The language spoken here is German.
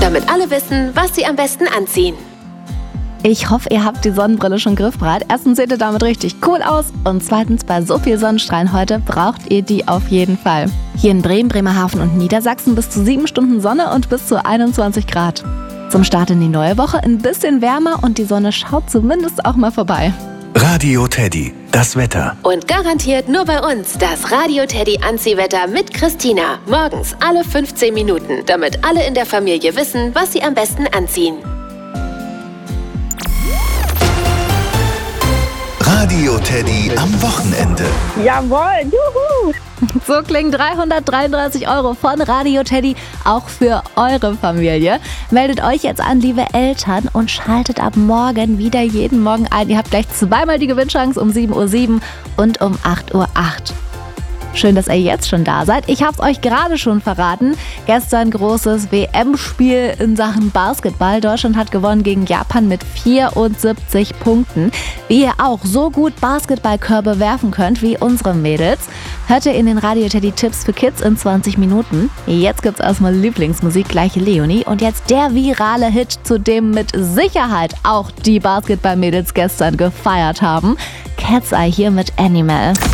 damit alle wissen, was sie am besten anziehen. Ich hoffe, ihr habt die Sonnenbrille schon griffbereit. Erstens seht ihr damit richtig cool aus und zweitens, bei so viel Sonnenstrahlen heute braucht ihr die auf jeden Fall. Hier in Bremen, Bremerhaven und Niedersachsen bis zu 7 Stunden Sonne und bis zu 21 Grad. Zum Start in die neue Woche ein bisschen wärmer und die Sonne schaut zumindest auch mal vorbei. Radio Teddy, das Wetter. Und garantiert nur bei uns das Radio Teddy Anziehwetter mit Christina. Morgens alle 15 Minuten, damit alle in der Familie wissen, was sie am besten anziehen. Radio Teddy am Wochenende. Jawohl, juhu! So klingen 333 € von Radio Teddy auch für eure Familie. Meldet euch jetzt an, liebe Eltern, und schaltet ab morgen wieder jeden Morgen ein. Ihr habt gleich zweimal die Gewinnchance um 7:07 Uhr und um 8:08 Uhr. Schön, dass ihr jetzt schon da seid. Ich habe es euch gerade schon verraten. Gestern großes WM-Spiel in Sachen Basketball. Deutschland hat gewonnen gegen Japan mit 74 Punkten. Wie ihr auch so gut Basketballkörbe werfen könnt wie unsere Mädels, hört ihr in den Radio Teddy Tipps für Kids in 20 Minuten. Jetzt gibt's erstmal Lieblingsmusik, gleiche Leonie. Und jetzt der virale Hit, zu dem mit Sicherheit auch die Basketballmädels gestern gefeiert haben. Cat's Eye hier mit Animal.